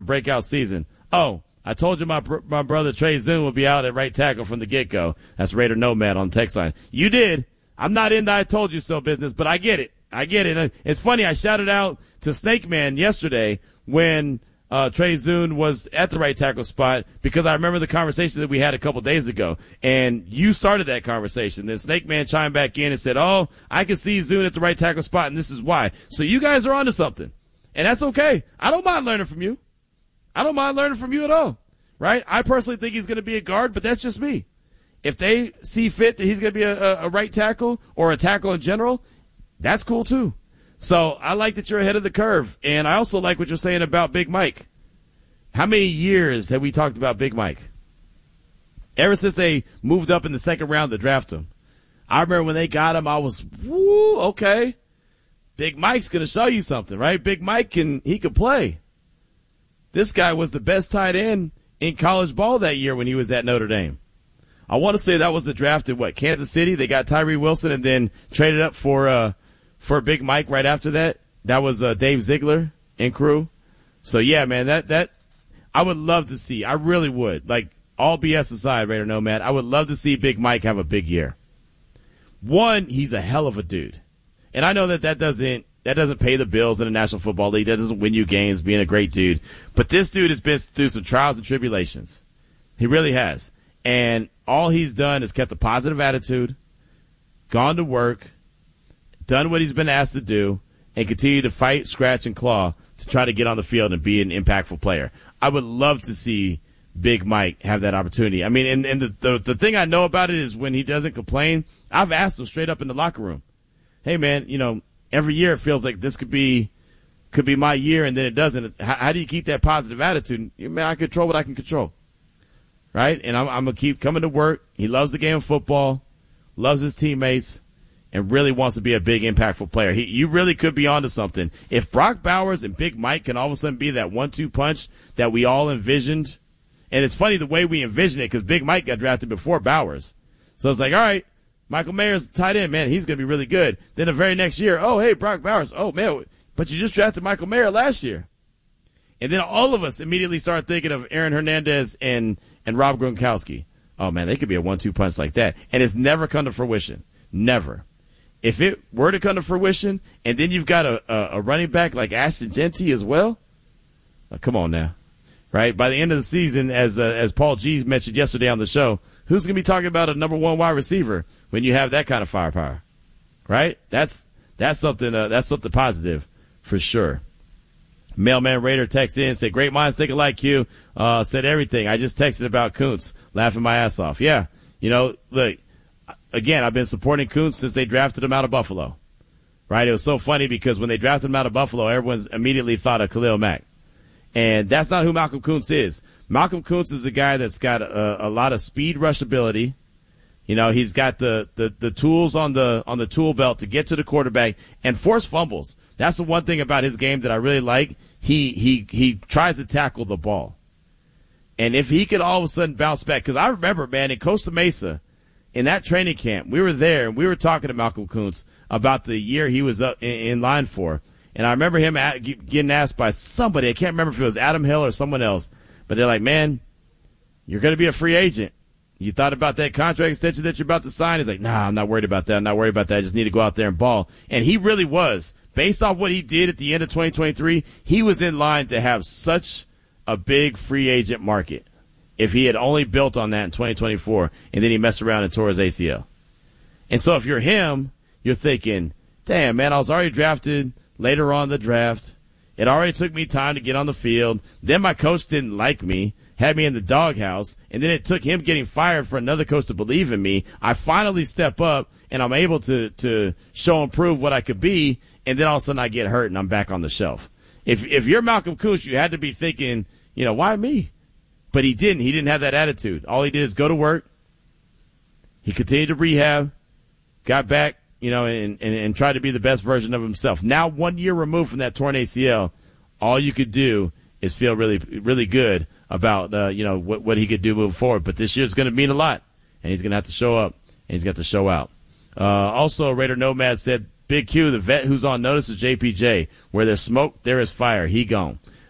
breakout season. Oh, I told you my brother Trey Zoon will be out at right tackle from the get-go. That's Raider Nomad on the text line. You did. I'm not in the I told you so business, but I get it. It's funny. I shouted out to Snake Man yesterday when Trey Zoon was at the right tackle spot because I remember the conversation that we had a couple days ago. And you started that conversation. Then Snake Man chimed back in and said, oh, I can see Zoon at the right tackle spot, and this is why. So you guys are onto something. And that's okay. I don't mind learning from you. I don't mind learning from you at all, right? I personally think he's going to be a guard, but that's just me. If they see fit that he's going to be a right tackle or a tackle in general, that's cool too. So I like that you're ahead of the curve. And I also like what you're saying about Big Mike. How many years have we talked about Big Mike? Ever since they moved up in the second round to draft him. I remember when they got him, I was, woo, okay. Big Mike's going to show you something, right? Big Mike can play. This guy was the best tight end in college ball that year when he was at Notre Dame. I want to say that was the draft in Kansas City. They got Tyree Wilson and then traded up for Big Mike right after that. That was Dave Ziegler and crew. So yeah, man, that I would love to see. I really would. Like, all BS aside, Raider Nomad, I would love to see Big Mike have a big year. One, he's a hell of a dude. And I know that doesn't pay the bills in the National Football League. That doesn't win you games being a great dude. But this dude has been through some trials and tribulations. He really has. And all he's done is kept a positive attitude, gone to work, done what he's been asked to do, and continue to fight, scratch, and claw to try to get on the field and be an impactful player. I would love to see Big Mike have that opportunity. I mean, and the thing I know about it is when he doesn't complain, I've asked him straight up in the locker room, hey, man, every year it feels like this could be my year, and then it doesn't. How do you keep that positive attitude? Man, I control what I can control, right? And I'm going to keep coming to work. He loves the game of football, loves his teammates, and really wants to be a big, impactful player. You really could be onto something. If Brock Bowers and Big Mike can all of a sudden be that 1-2 punch that we all envisioned, and it's funny the way we envisioned it because Big Mike got drafted before Bowers. So it's like, all right, Michael Mayer's tight end, man, he's going to be really good. Then the very next year, oh, hey, Brock Bowers, oh, man, but you just drafted Michael Mayer last year. And then all of us immediately start thinking of Aaron Hernandez and Rob Gronkowski. Oh, man, they could be a 1-2 punch like that. And it's never come to fruition. Never. If it were to come to fruition, and then you've got a running back like Ashton Genty as well, come on now, right? By the end of the season, as Paul G mentioned yesterday on the show, who's going to be talking about a number one wide receiver when you have that kind of firepower, right? That's something positive for sure. Mailman Raider texted in, said, great minds think alike, Q. Said everything. I just texted about Kuntz, laughing my ass off. Yeah, look. Again, I've been supporting Kuntz since they drafted him out of Buffalo, right? It was so funny because when they drafted him out of Buffalo, everyone's immediately thought of Khalil Mack. And that's not who Malcolm Kuntz is. Malcolm Kuntz is a guy that's got a lot of speed rush ability. He's got the tools on the tool belt to get to the quarterback and force fumbles. That's the one thing about his game that I really like. He tries to tackle the ball. And if he could all of a sudden bounce back, because I remember, man, in Costa Mesa, in that training camp, we were there, and we were talking to Malcolm Kuntz about the year he was up in line for. And I remember him getting asked by somebody, I can't remember if it was Adam Hill or someone else, but they're like, man, you're going to be a free agent. You thought about that contract extension that you're about to sign? He's like, nah, I'm not worried about that. I'm not worried about that. I just need to go out there and ball. And he really was. Based on what he did at the end of 2023, he was in line to have such a big free agent market. If he had only built on that in 2024, and then he messed around and tore his ACL. And so if you're him, you're thinking, damn, man, I was already drafted later on in the draft. It already took me time to get on the field. Then my coach didn't like me, had me in the doghouse, and then it took him getting fired for another coach to believe in me. I finally step up, and I'm able to show and prove what I could be, and then all of a sudden I get hurt, and I'm back on the shelf. If you're Malcolm Kuntz, you had to be thinking, why me? But he didn't. He didn't have that attitude. All he did is go to work. He continued to rehab, got back, and tried to be the best version of himself. Now, 1 year removed from that torn ACL, all you could do is feel really, really good about, what he could do moving forward. But this year's going to mean a lot, and he's going to have to show up, and he's got to show out. Also, Raider Nomad said, Big Q, the vet who's on notice is JPJ. Where there's smoke, there is fire. He gone.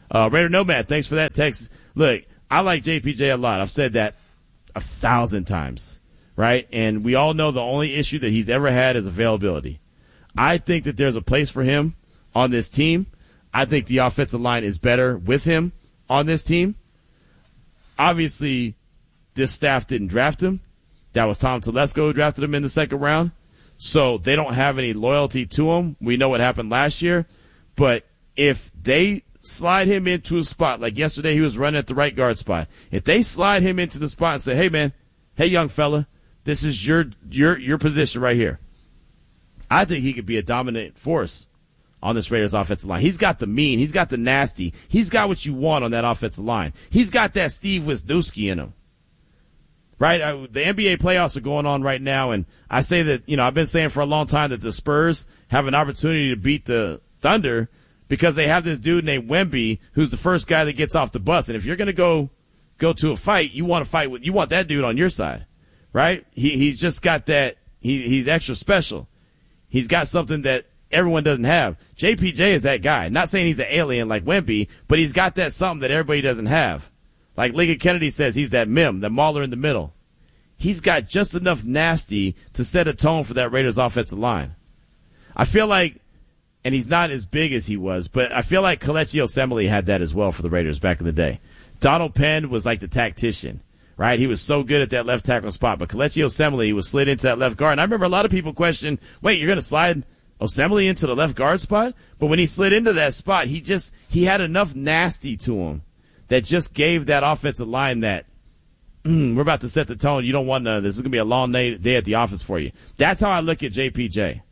Raider Nomad, thanks for that text. Look, I like JPJ a lot. I've said that 1,000 times, right? And we all know the only issue that he's ever had is availability. I think that there's a place for him on this team. I think the offensive line is better with him on this team. Obviously, this staff didn't draft him. That was Tom Telesco who drafted him in the second round. So they don't have any loyalty to him. We know what happened last year. But if they slide him into a spot, like yesterday he was running at the right guard spot, if they slide him into the spot and say, hey, man, hey, young fella, this is your position right here, I think he could be a dominant force on this Raiders offensive line. He's got the mean. He's got the nasty. He's got what you want on that offensive line. He's got that Steve Wisniewski in him. Right? The NBA playoffs are going on right now, and I say that, I've been saying for a long time that the Spurs have an opportunity to beat the Thunder because they have this dude named Wemby who's the first guy that gets off the bus. And if you're going to go to a fight, you want that dude on your side. Right? He's just got that. He's extra special. He's got something that everyone doesn't have. JPJ is that guy. Not saying he's an alien like Wemby, but he's got that something that everybody doesn't have. Like Lincoln Kennedy says, he's that Mim, that Mauler in the middle. He's got just enough nasty to set a tone for that Raiders offensive line. I feel like, and he's not as big as he was, but I feel like Kelechi Osemele had that as well for the Raiders back in the day. Donald Penn was like the tactician, right? He was so good at that left tackle spot, but Kelechi Osemele was slid into that left guard. And I remember a lot of people questioned, wait, you're going to slide Osemele into the left guard spot? But when he slid into that spot, he had enough nasty to him that just gave that offensive line that, we're about to set the tone. You don't want none of this. This is going to be a long day at the office for you. That's how I look at JPJ.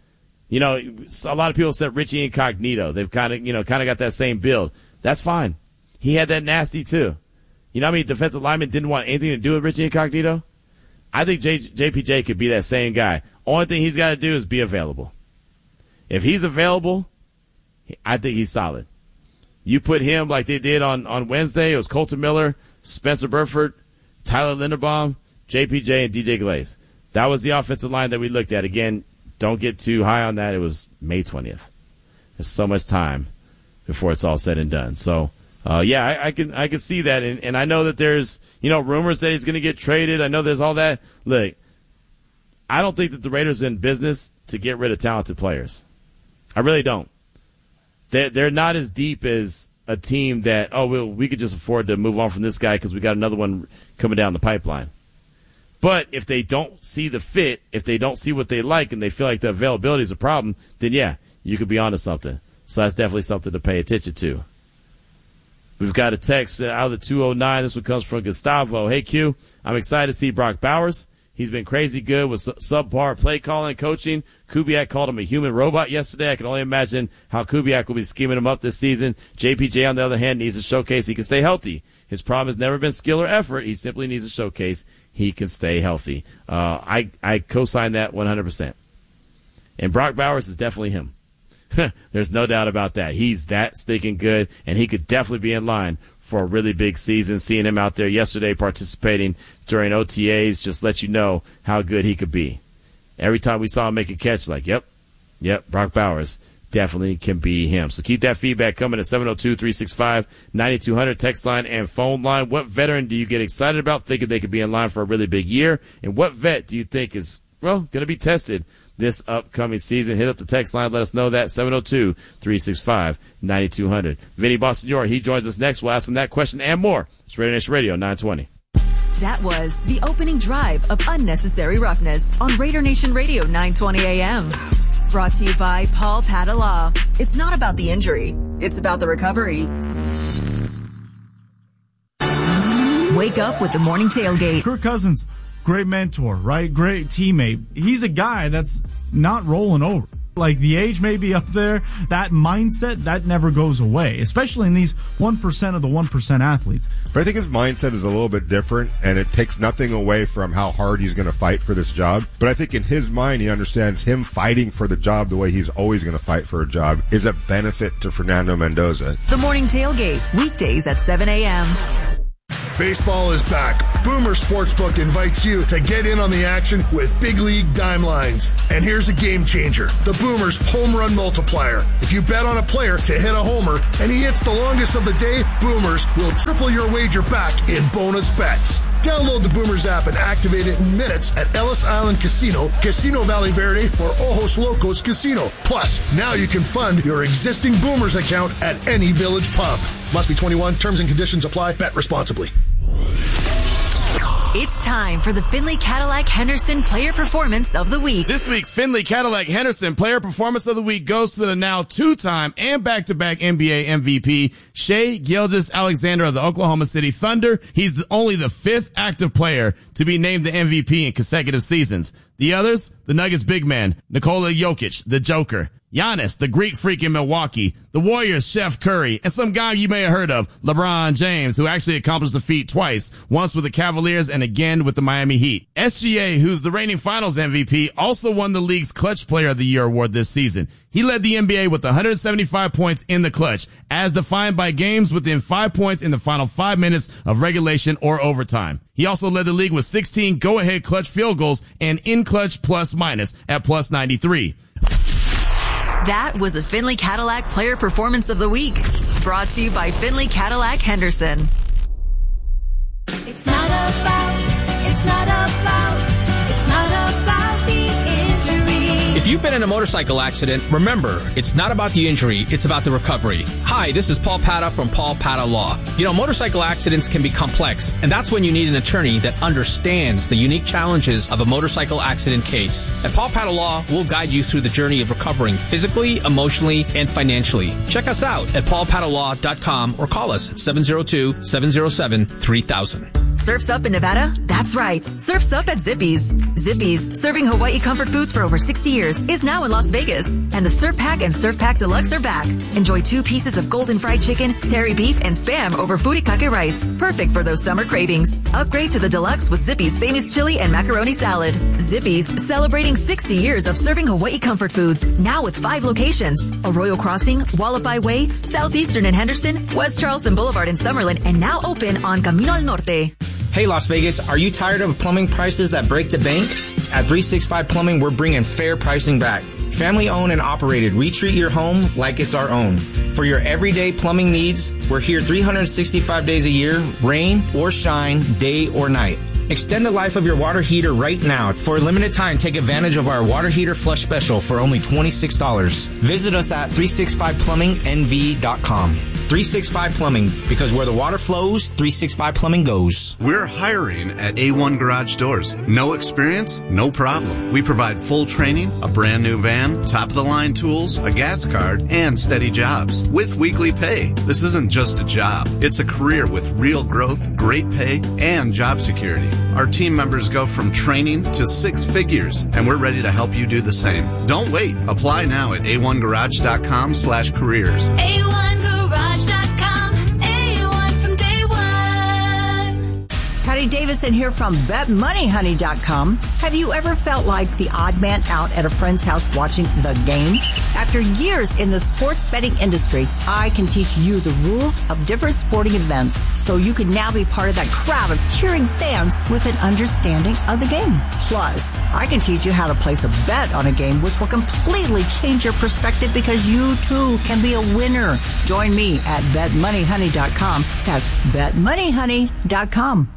A lot of people said Richie Incognito. They've kind of got that same build. That's fine. He had that nasty too. You know how many defensive linemen didn't want anything to do with Richie Incognito? I think JPJ could be that same guy. Only thing he's got to do is be available. If he's available, I think he's solid. You put him like they did on Wednesday. It was Colton Miller, Spencer Burford, Tyler Linderbaum, JPJ, and DJ Glaze. That was the offensive line that we looked at. Again, don't get too high on that. It was May 20th. There's so much time before it's all said and done. So, I can see that. And I know that there's, rumors that he's going to get traded. I know there's all that. Look, I don't think that the Raiders are in business to get rid of talented players. I really don't. They're not as deep as a team that, we could just afford to move on from this guy because we got another one coming down the pipeline. But if they don't see the fit, if they don't see what they like and they feel like the availability is a problem, then yeah, you could be onto something. So that's definitely something to pay attention to. We've got a text out of the 209. This one comes from Gustavo. Hey, Q, I'm excited to see Brock Bowers. He's been crazy good with subpar play calling and coaching. Kubiak called him a human robot yesterday. I can only imagine how Kubiak will be scheming him up this season. JPJ, on the other hand, needs to showcase he can stay healthy. His problem has never been skill or effort. He simply needs to showcase he can stay healthy. I co-sign that 100%. And Brock Bowers is definitely him. There's no doubt about that. He's that stinking good, and he could definitely be in line for a really big season. Seeing him out there yesterday participating during OTAs just let you know how good he could be. Every time we saw him make a catch, like, yep, Brock Bowers definitely can be him. So keep that feedback coming at 702-365-9200 text line and phone line. What veteran do you get excited about, thinking they could be in line for a really big year? And what vet do you think is, going to be tested this upcoming season? Hit up the text line. Let us know that. 702-365-9200. Vinny Bonsignore, he joins us next. We'll ask him that question and more. It's Raider Nation Radio 920. That was the opening drive of Unnecessary Roughness on Raider Nation Radio 920 AM. Brought to you by Paul Padala. It's not about the injury. It's about the recovery. Wake up with the morning tailgate. Kirk Cousins, great mentor, right? Great teammate. He's a guy that's not rolling over. Like, the age may be up there. That mindset, that never goes away, especially in these 1% of the 1% athletes. But I think his mindset is a little bit different, and it takes nothing away from how hard he's going to fight for this job. But I think in his mind, he understands him fighting for the job the way he's always going to fight for a job is a benefit to Fernando Mendoza. The morning tailgate, weekdays at 7 a.m. Baseball is back. Boomer Sportsbook invites you to get in on the action with big league dime lines. And here's a game changer. The Boomers Home Run Multiplier. If you bet on a player to hit a homer and he hits the longest of the day, Boomers will triple your wager back in bonus bets. Download the Boomers app and activate it in minutes at Ellis Island Casino, Casino Valley Verde, or Ojos Locos Casino. Plus, now you can fund your existing Boomers account at any Village pub. Must be 21. Terms and conditions apply. Bet responsibly. It's time for the Findlay Cadillac Henderson Player Performance of the Week. This week's Findlay Cadillac Henderson Player Performance of the Week goes to the now two-time and back-to-back NBA MVP, Shai Gilgeous-Alexander of the Oklahoma City Thunder. He's only the fifth active player to be named the MVP in consecutive seasons. The others, the Nuggets big man, Nikola Jokic, the Joker, Giannis, the Greek freak in Milwaukee, the Warriors' Chef Curry, and some guy you may have heard of, LeBron James, who actually accomplished the feat twice, once with the Cavaliers and again with the Miami Heat. SGA, who's the reigning finals MVP, also won the league's Clutch Player of the Year award this season. He led the NBA with 175 points in the clutch, as defined by games within 5 points in the final 5 minutes of regulation or overtime. He also led the league with 16 go-ahead clutch field goals and in-clutch plus-minus at plus 93. That was the Findlay Cadillac Player Performance of the Week, brought to you by Findlay Cadillac Henderson. It's not about the injury. If you've been in a motorcycle accident, remember, it's not about the injury, it's about the recovery. Hi, this is Paul Pata from Paul Pata Law. You know, motorcycle accidents can be complex, and that's when you need an attorney that understands the unique challenges of a motorcycle accident case. At Paul Pata Law, we'll guide you through the journey of recovering physically, emotionally, and financially. Check us out at paulpatalaw.com or call us at 702-707-3000. Surf's Up in Nevada? That's right. Surf's Up at Zippy's. Zippy's, serving Hawaii comfort foods for over 60 years, is now in Las Vegas. And the Surf Pack and Surf Pack Deluxe are back. Enjoy 2 pieces of golden fried chicken, terry beef, and Spam over furikake rice. Perfect for those summer cravings. Upgrade to the Deluxe with Zippy's famous chili and macaroni salad. Zippy's, celebrating 60 years of serving Hawaii comfort foods, now with 5 locations. Arroyo Crossing, Wallapai Way, Southeastern in Henderson, West Charleston Boulevard in Summerlin, and now open on Camino al Norte. Hey Las Vegas, are you tired of plumbing prices that break the bank? At 365 Plumbing, we're bringing fair pricing back. Family owned and operated, we treat your home like it's our own. For your everyday plumbing needs, we're here 365 days a year, rain or shine, day or night. Extend the life of your water heater right now. For a limited time, take advantage of our water heater flush special for only $26. Visit us at 365plummingnv.com. 365 Plumbing, because where the water flows, 365 Plumbing goes. We're hiring at A1 Garage Doors. No experience? No problem. We provide full training, a brand new van, top-of-the-line tools, a gas card, and steady jobs with weekly pay. This isn't just a job. It's a career with real growth, great pay, and job security. Our team members go from training to 6 figures, and we're ready to help you do the same. Don't wait. Apply now at a1garage.com/careers. A1Garage.com, A1 from day one. Patty Davidson here from BetMoneyHoney.com. Have you ever felt like the odd man out at a friend's house watching the game? After years in the sports betting industry, I can teach you the rules of different sporting events so you can now be part of that crowd of cheering fans with an understanding of the game. Plus, I can teach you how to place a bet on a game which will completely change your perspective because you too can be a winner. Join me at BetMoneyHoney.com. That's BetMoneyHoney.com.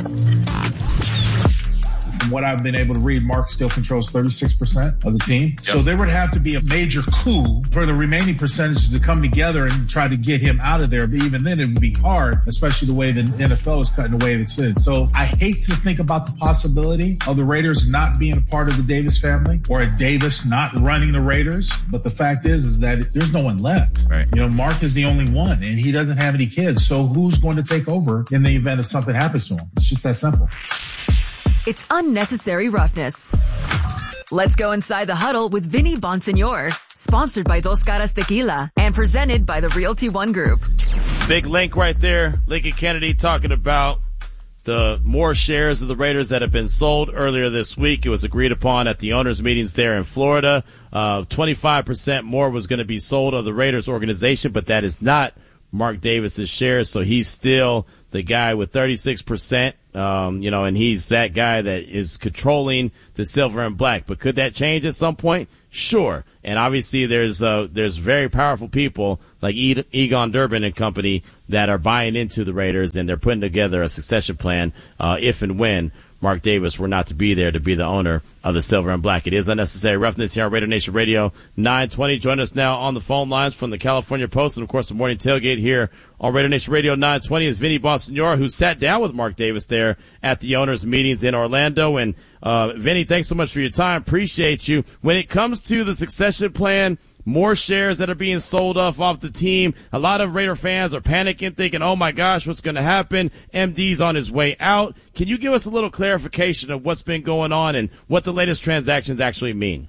From what I've been able to read, Mark still controls 36% of the team. Yep. So there would have to be a major coup for the remaining percentages to come together and try to get him out of there. But even then, it would be hard, especially the way the NFL is cutting the way it's in. So I hate to think about the possibility of the Raiders not being a part of the Davis family or a Davis not running the Raiders. But the fact is that there's no one left. Right. You know, Mark is the only one, and he doesn't have any kids. So who's going to take over in the event if something happens to him? It's just that simple. It's Unnecessary Roughness. Let's go inside the huddle with Vinny Bonsignor, sponsored by Dos Caras Tequila and presented by the Realty One Group. Big link right there. Lincoln Kennedy talking about the more shares of the Raiders that have been sold earlier this week. It was agreed upon at the owners' meetings there in Florida. 25% more was going to be sold of the Raiders organization, but that is not Mark Davis's shares, so he's still the guy with 36%. And he's that guy that is controlling the silver and black. But could that change at some point? Sure. And obviously there's very powerful people like Egon Durbin and company that are buying into the Raiders, and they're putting together a succession plan if and when Mark Davis were not to be there to be the owner of the silver and black. It is Unnecessary Roughness here on Raider Nation Radio 920. Join us now on the phone lines from the California Post and, of course, the Morning Tailgate here on Raider Nation Radio 920 is Vinny Bonsignore, who sat down with Mark Davis there at the owners' meetings in Orlando. And, Vinny, thanks so much for your time. Appreciate you. When it comes to the succession plan, more shares that are being sold off the team, a lot of Raider fans are panicking, thinking, oh, my gosh, what's going to happen? MD's on his way out. Can you give us a little clarification of what's been going on and what the latest transactions actually mean?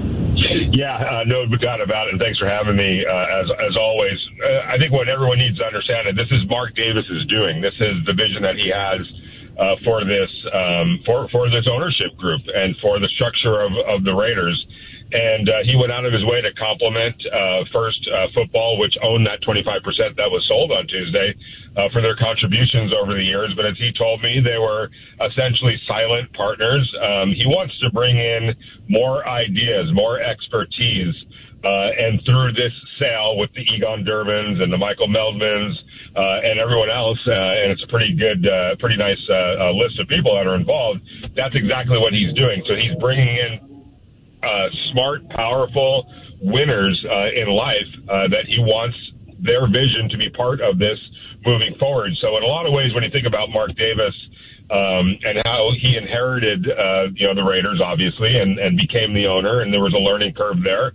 Yeah, no doubt about it, and thanks for having me, as always. I think what everyone needs to understand is this is Mark Davis's doing. This is the vision that he has for this ownership group and for the structure of the Raiders. And he went out of his way to compliment First Football, which owned that 25% that was sold on Tuesday, for their contributions over the years. But as he told me, they were essentially silent partners. He wants to bring in more ideas, more expertise. And through this sale with the Egon Durbins and the Michael Meldmans and everyone else, and it's a pretty nice list of people that are involved, that's exactly what he's doing. So he's bringing in smart, powerful winners in life that he wants their vision to be part of this moving forward. So in a lot of ways, when you think about Mark Davis and how he inherited the Raiders, obviously, and became the owner, and there was a learning curve there.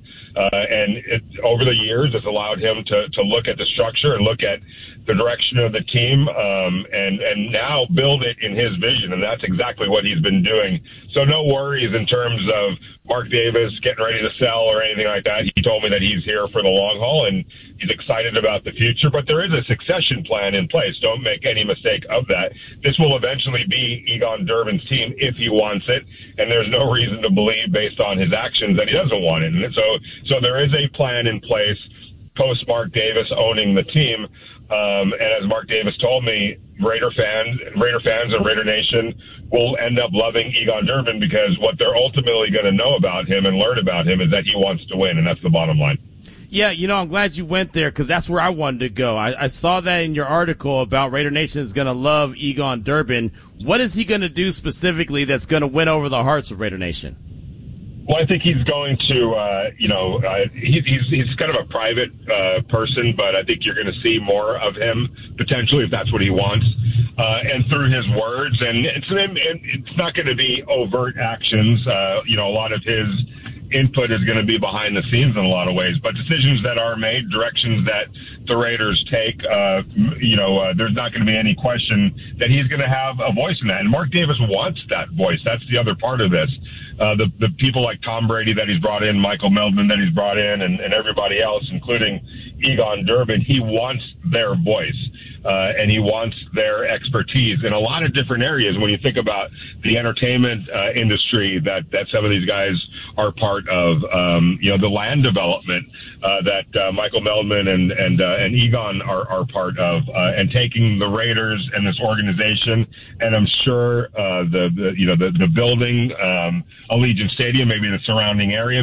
Over the years, it's allowed him to look at the structure and look at the direction of the team and now build it in his vision. And that's exactly what he's been doing. So no worries in terms of Mark Davis getting ready to sell or anything like that. He told me that he's here for the long haul and he's excited about the future. But there is a succession plan in place. Don't make any mistake of that. This will eventually be Egon Durbin's team if he wants it. And there's no reason to believe based on his actions that he doesn't want it. And so there is a plan in place post Mark Davis owning the team. And as Mark Davis told me, Raider fans and Raider Nation will end up loving Egon Durbin because what they're ultimately going to know about him and learn about him is that he wants to win, and that's the bottom line. Yeah, I'm glad you went there because that's where I wanted to go. I saw that in your article about Raider Nation is going to love Egon Durbin. What is he going to do specifically that's going to win over the hearts of Raider Nation? Well, I think he's going to, he's kind of a private person, but I think you're going to see more of him potentially if that's what he wants, and through his words. And it's not going to be overt actions. A lot of his input is going to be behind the scenes in a lot of ways, but decisions that are made, directions that the Raiders take, there's not going to be any question that he's going to have a voice in that. And Mark Davis wants that voice. That's the other part of this. The people like Tom Brady that he's brought in, Michael Meldman that he's brought in, and everybody else, including Egon Durbin, he wants their voice. And he wants their expertise in a lot of different areas. When you think about the entertainment industry that some of these guys are part of, the land development that Michael Meldman and Egon are part of, and taking the Raiders and this organization, and I'm sure the building Allegiant Stadium, maybe the surrounding area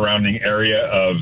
of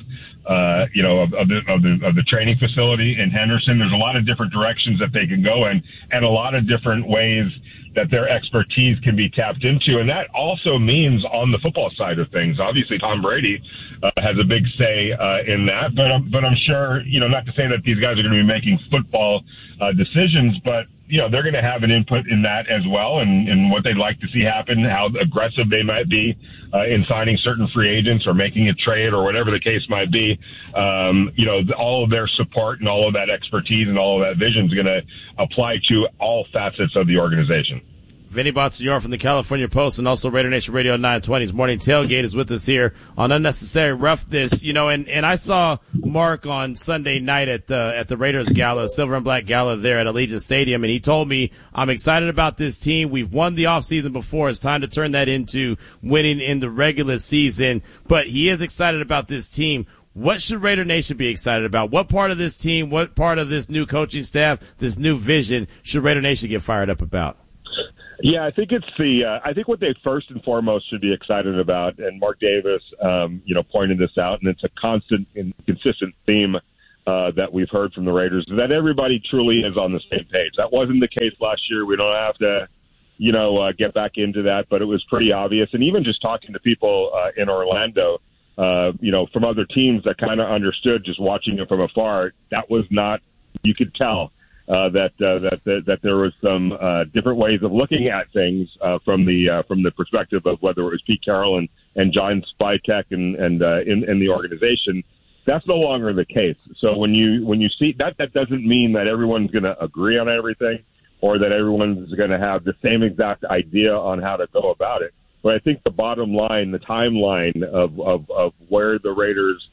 the training facility in Henderson. There's a lot of different directions that they can go in and a lot of different ways that their expertise can be tapped into. And that also means on the football side of things. Obviously, Tom Brady has a big say in that. But I'm sure, not to say that these guys are going to be making football decisions, but they're going to have an input in that as well, and what they'd like to see happen, how aggressive they might be in signing certain free agents or making a trade or whatever the case might be. All of their support and all of that expertise and all of that vision is going to apply to all facets of the organization. Vinny Bonsignore from the California Post and also Raider Nation Radio 920's Morning Tailgate is with us here on Unnecessary Roughness. And I saw Mark on Sunday night at the Raiders Gala, Silver and Black Gala there at Allegiant Stadium, and he told me, I'm excited about this team. We've won the offseason before. It's time to turn that into winning in the regular season. But he is excited about this team. What should Raider Nation be excited about? What part of this team, what part of this new coaching staff, this new vision should Raider Nation get fired up about? Yeah, I think it's I think what they first and foremost should be excited about, and Mark Davis, pointed this out, and it's a constant and consistent theme that we've heard from the Raiders, is that everybody truly is on the same page. That wasn't the case last year. We don't have to, get back into that, but it was pretty obvious. And even just talking to people in Orlando, from other teams that kind of understood just watching it from afar, that was not, you could tell that there was some different ways of looking at things from the perspective of whether it was Pete Carroll and John Spytek and in the organization. That's no longer the case. So when you see that doesn't mean that everyone's going to agree on everything or that everyone's going to have the same exact idea on how to go about it. But I think the bottom line, the timeline of where the Raiders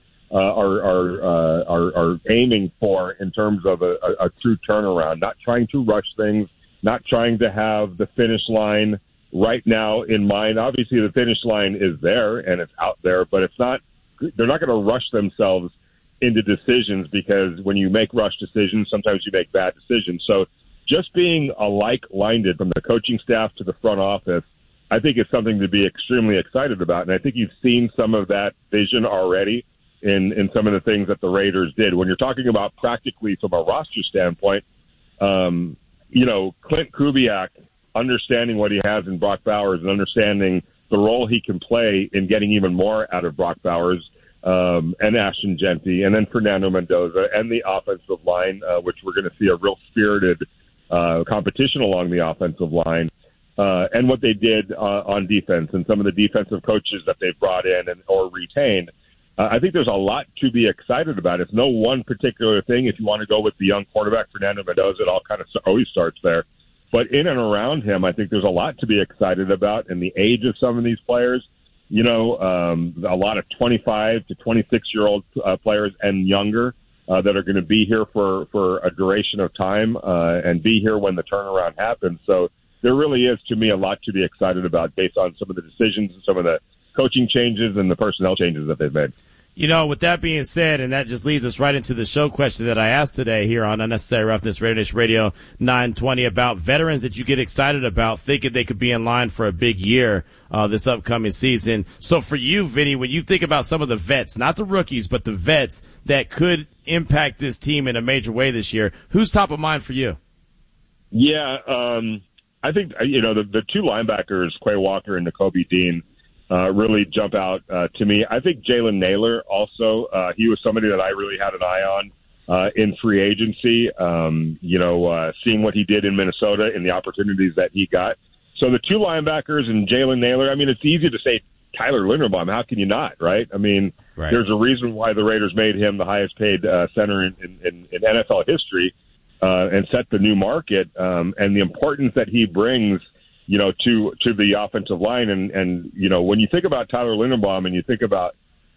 are aiming for in terms of a true turnaround, not trying to rush things, not trying to have the finish line right now in mind. Obviously, the finish line is there and it's out there, but it's not. They're not going to rush themselves into decisions, because when you make rush decisions, sometimes you make bad decisions. So just being alike-minded from the coaching staff to the front office, I think is something to be extremely excited about. And I think you've seen some of that vision already in some of the things that the Raiders did. When you're talking about practically from a roster standpoint, Clint Kubiak, understanding what he has in Brock Bowers and understanding the role he can play in getting even more out of Brock Bowers and Ashton Genty, and then Fernando Mendoza and the offensive line, which we're going to see a real spirited competition along the offensive line, and what they did on defense and some of the defensive coaches that they've brought in or retained. I think there's a lot to be excited about. It's no one particular thing. If you want to go with the young quarterback, Fernando Mendoza, it all kind of always starts there. But in and around him, I think there's a lot to be excited about, and the age of some of these players. A lot of 25 to 26-year-old players and younger that are going to be here for a duration of time and be here when the turnaround happens. So there really is, to me, a lot to be excited about based on some of the decisions and some of the coaching changes and the personnel changes that they've made. With that being said, and that just leads us right into the show question that I asked today here on Unnecessary Roughness, Raider Nation Radio 920, about veterans that you get excited about, thinking they could be in line for a big year this upcoming season. So for you, Vinny, when you think about some of the vets, not the rookies, but the vets that could impact this team in a major way this year, who's top of mind for you? Yeah, I think, the two linebackers, Quay Walker and Nakobe Dean, really jump out to me. I think Jalen Naylor also, he was somebody that I really had an eye on in free agency, seeing what he did in Minnesota and the opportunities that he got. So the two linebackers and Jalen Naylor, it's easy to say Tyler Linderbaum. How can you not, right? Right. There's a reason why the Raiders made him the highest paid center in NFL history and set the new market, and the importance that he brings to the offensive line. And when you think about Tyler Linderbaum and you think about,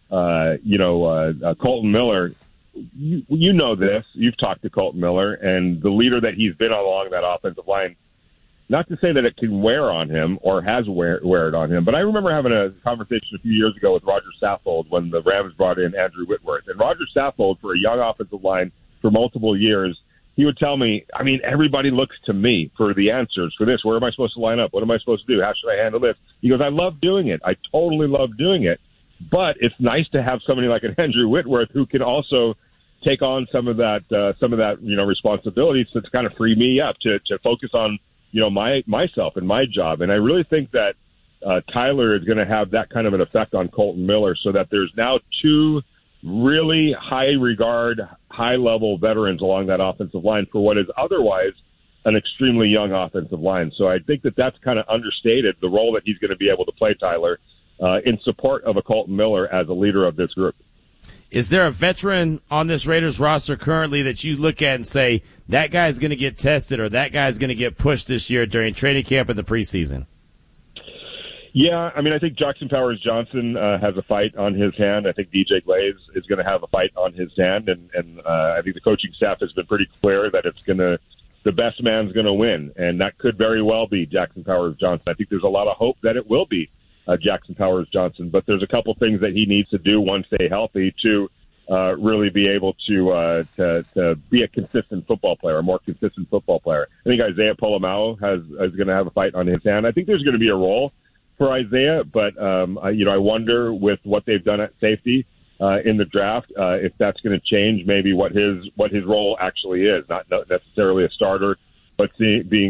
Colton Miller, you know this. You've talked to Colton Miller and the leader that he's been along that offensive line. Not to say that it can wear on him or has wear it on him, but I remember having a conversation a few years ago with Roger Saffold when the Rams brought in Andrew Whitworth. And Roger Saffold, for a young offensive line for multiple years, he would tell me, everybody looks to me for the answers for this. Where am I supposed to line up? What am I supposed to do? How should I handle this? He goes, I love doing it. I totally love doing it. But it's nice to have somebody like an Andrew Whitworth who can also take on some of that responsibility to kind of free me up to focus on, myself and my job. And I really think that Tyler is going to have that kind of an effect on Colton Miller, so that there's now two really high regard, high level veterans along that offensive line for what is otherwise an extremely young offensive line. So I think that that's kind of understated, the role that he's going to be able to play, Tyler, in support of a Colton Miller as a leader of this group. Is there a veteran on this Raiders roster currently that you look at and say, that guy's going to get tested or that guy's going to get pushed this year during training camp and the preseason? Yeah, I think Jackson Powers-Johnson has a fight on his hand. I think DJ Glaze is going to have a fight on his hand, and I think the coaching staff has been pretty clear that the best man's going to win, and that could very well be Jackson Powers-Johnson. I think there's a lot of hope that it will be Jackson Powers-Johnson, but there's a couple things that he needs to do. One, stay healthy. Two, really be able to be a consistent football player, a more consistent football player. I think Isaiah Polamalu is going to have a fight on his hand. I think there's going to be a role for Isaiah, but I wonder with what they've done at safety in the draft if that's going to change maybe what his role actually is, not necessarily a starter, but being